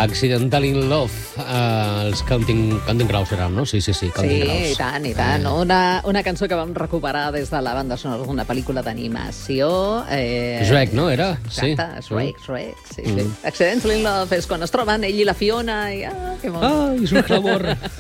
Accidental in Love, els Counting Crows eren, no? Sí, Counting Crows. Sí, i tant. Una cançó que vam recuperar des de la banda sonora d'una pel·lícula d'animació. Shrek, no, era? Exacte, Shrek, sí. Accidental in Love és quan es troben ell i la Fiona i... que Ai, és un clamor.